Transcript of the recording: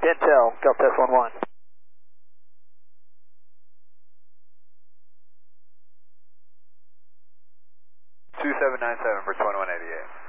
Can't tell. Golf Test 1-1. 2797 for 2188.